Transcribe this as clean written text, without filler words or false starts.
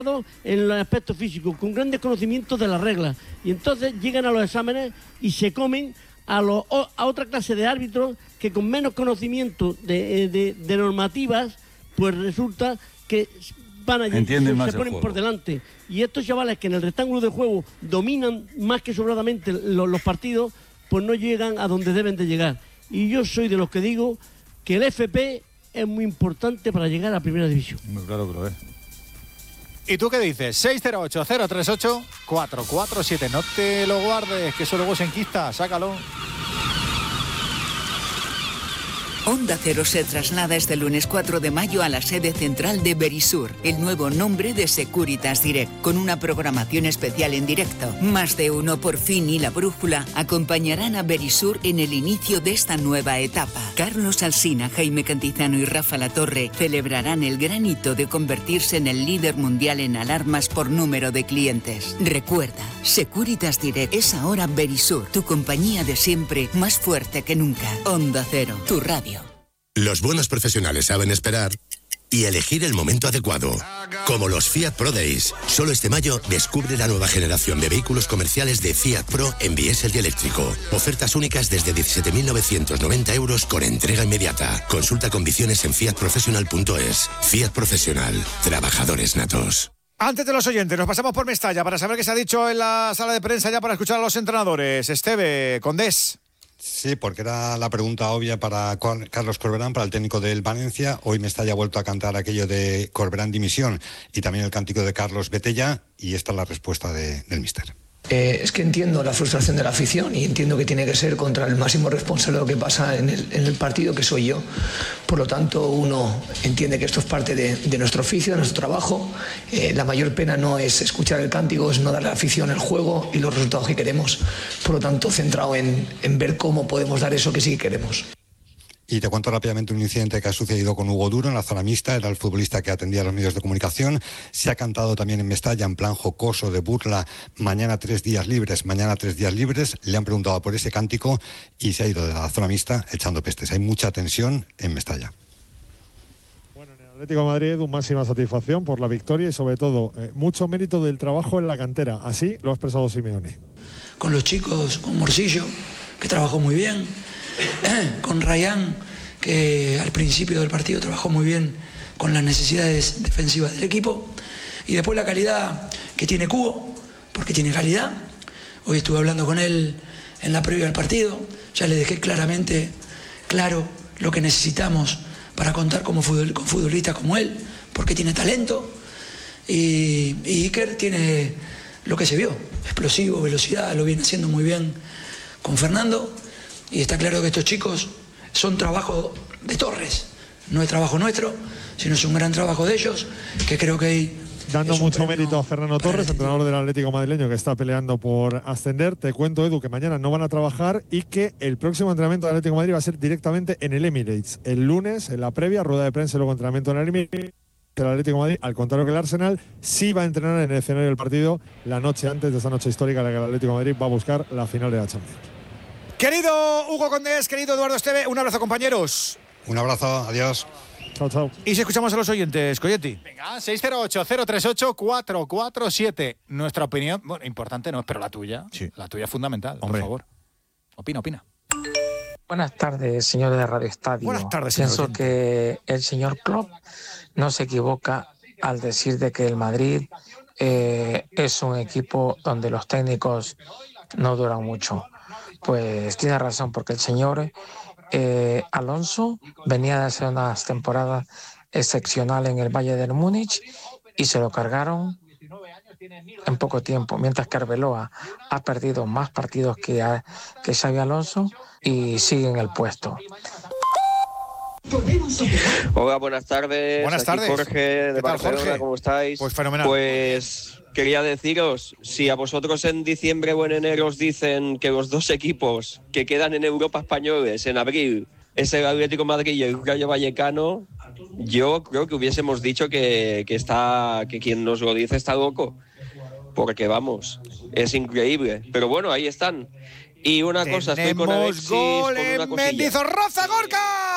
en el aspecto físico, con grandes conocimientos de las reglas, y entonces llegan a los exámenes y se comen a otra clase de árbitros que con menos conocimiento de normativas, pues resulta que van allí, se ponen por delante. Y estos chavales que en el rectángulo de juego dominan más que sobradamente los partidos, pues no llegan a donde deben de llegar. Y yo soy de los que digo que el FP es muy importante para llegar a Primera División. Muy claro que lo es. ¿Y tú qué dices? 608-038-447. No te lo guardes, que eso luego se enquista. Sácalo. Onda Cero se traslada este lunes 4 de mayo a la sede central de Verisur, el nuevo nombre de Securitas Direct, con una programación especial en directo. Más de uno por fin y La Brújula acompañarán a Verisur en el inicio de esta nueva etapa. Carlos Alsina, Jaime Cantizano y Rafa Latorre celebrarán el gran hito de convertirse en el líder mundial en alarmas por número de clientes. Recuerda, Securitas Direct es ahora Verisur, tu compañía de siempre, más fuerte que nunca. Onda Cero, tu radio. Los buenos profesionales saben esperar y elegir el momento adecuado. Como los Fiat Pro Days. Solo este mayo descubre la nueva generación de vehículos comerciales de Fiat Pro en diésel y eléctrico. Ofertas únicas desde 17.990 euros con entrega inmediata. Consulta condiciones en fiatprofessional.es. Fiat Profesional. Trabajadores natos. Antes de los oyentes, nos pasamos por Mestalla para saber qué se ha dicho en la sala de prensa ya para escuchar a los entrenadores. Esteve, Condés. Sí, porque era la pregunta obvia para Carlos Corberán, para el técnico del Valencia. Hoy Mestalla ha vuelto a cantar aquello de Corberán dimisión y también el cántico de Carlos vete ya, y esta es la respuesta del míster. Es que entiendo la frustración de la afición y entiendo que tiene que ser contra el máximo responsable de lo que pasa en el partido, que soy yo. Por lo tanto, uno entiende que esto es parte de nuestro oficio, de nuestro trabajo. La mayor pena no es escuchar el cántico, es no darle a la afición el juego y los resultados que queremos. Por lo tanto, centrado en ver cómo podemos dar eso que sí queremos. Y te cuento rápidamente un incidente que ha sucedido con Hugo Duro en la zona mixta. Era el futbolista que atendía a los medios de comunicación. Se ha cantado también en Mestalla en plan jocoso de burla: mañana 3 días libres, mañana 3 días libres. Le han preguntado por ese cántico y se ha ido de la zona mixta echando pestes. Hay mucha tensión en Mestalla. Bueno, en el Atlético de Madrid, máxima satisfacción por la victoria y sobre todo mucho mérito del trabajo en la cantera. Así lo ha expresado Simeone. Con los chicos, con Morcillo, que trabajó muy bien, con Rayán, que al principio del partido trabajó muy bien con las necesidades defensivas del equipo, y después la calidad que tiene Cubo, porque tiene calidad. Hoy estuve hablando con él en la previa del partido, ya le dejé claro lo que necesitamos para contar con futbolistas como él, porque tiene talento, y Iker tiene lo que se vio, explosivo, velocidad, lo viene haciendo muy bien con Fernando. Y está claro que estos chicos son trabajo de Torres, no es trabajo nuestro, sino es un gran trabajo de ellos, que creo que hay... Dando mucho mérito a Fernando Torres, entrenador del Atlético madrileño, que está peleando por ascender. Te cuento, Edu, que mañana no van a trabajar y que el próximo entrenamiento del Atlético de Madrid va a ser directamente en el Emirates. El lunes, en la previa, rueda de prensa y luego entrenamiento en el Emirates. El Atlético de Madrid, al contrario que el Arsenal, sí va a entrenar en el escenario del partido la noche antes de esa noche histórica en la que el Atlético de Madrid va a buscar la final de la Champions. Querido Hugo Condés, querido Eduardo Esteve, un abrazo, compañeros. Un abrazo, adiós. Chao, chao. Y si escuchamos a los oyentes, Coyetti. Venga, 608-038-447. Nuestra opinión, bueno, importante no, pero la tuya. Sí. La tuya es fundamental, hombre. Por favor. Opina. Buenas tardes, señores de Radio Estadio. Buenas tardes, Pienso que el señor Klopp no se equivoca al decir de que el Madrid es un equipo donde los técnicos no duran mucho. Pues tiene razón, porque el señor Alonso venía de hacer unas temporadas excepcionales en el Bayern de Múnich y se lo cargaron en poco tiempo, mientras que Arbeloa ha perdido más partidos que Xabi Alonso y sigue en el puesto. Hola, buenas tardes. Buenas tardes. Jorge de Barcelona, Jorge? ¿Cómo estáis? Pues fenomenal. Pues quería deciros, si a vosotros en diciembre o en enero os dicen que los dos equipos que quedan en Europa españoles en abril es el Atlético de Madrid y el Rayo Vallecano, yo creo que hubiésemos dicho que quien nos lo dice está loco, porque vamos, es increíble. Pero bueno, ahí están. Y una cosa, estoy con Alexis gol con una en cosilla. Mendizorroza, Gorka.